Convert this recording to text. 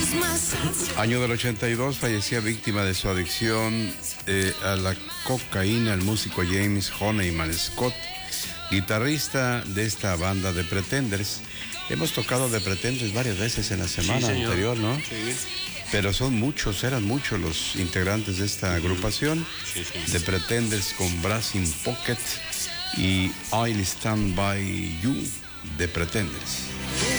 Año del 82, fallecía víctima de su adicción a la cocaína el músico James Honeyman Scott, guitarrista de esta banda de Pretenders. Hemos tocado de Pretenders varias veces en la semana anterior, ¿no? Sí. Pero eran muchos los integrantes de esta agrupación de Pretenders, con Brass in Pocket y I'll Stand By You de Pretenders.